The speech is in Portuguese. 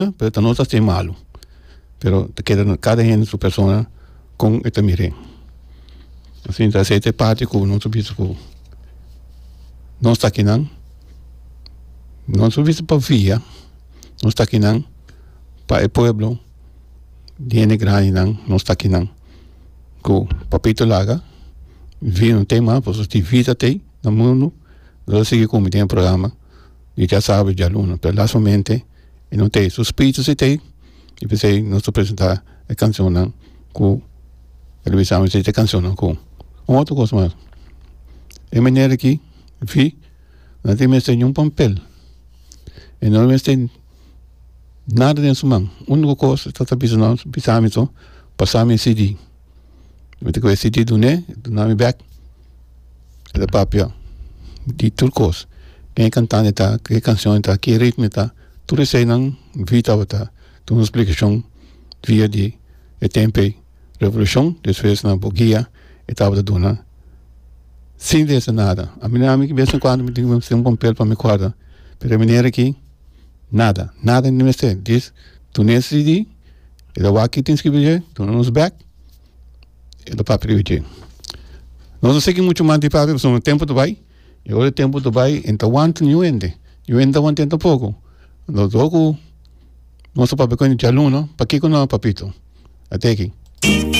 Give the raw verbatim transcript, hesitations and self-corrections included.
pero no está malo. Pero te queda cada gente su persona con esta mire. Assim, então, essa parte que não subisse que não está aqui não, não subisse para via, não está aqui não, para o povo, de grande não, não está aqui não, que papito laga, vi um tema, pois te vida tem no mundo, eu segui como tem um programa, e já sabe de aluno, mas lá somente, e não tem suspeitos se tem, e pensei, nós apresentar a canção não, que revisamos essa canção não, com uma outra coisa mais. É maneira que, vi, não tem mais nenhum papel. E não tem nada dentro mão. A única coisa que está pensando, pensando isso, passar-me C D. Eu tenho que C D do né, do nome back, da papel, de tudo coisa. Quem cantando está, que canção está, que ritmo está, tudo isso aí não, vi estava está, tu uma explicação via de, de tempo, revolução, depois na bogia, estava da dona, sem dessa nada. A minha amiga, de vez em quando, me tem um papel para me guardar. Pero a maneira aqui, nada. Nada nem me sei. Diz, tu nesse C D, ele vai aqui, tem que escrever, tu não nos back, ele vai privilegiar. Nós não seguimos muito mais de papel, porque no tempo do Dubai, e agora o tempo do Dubai, então, quanto não ende. Eu ainda vou tentar pouco. Nós, logo, nosso papel com o aluno, para que com o papito? Até aqui.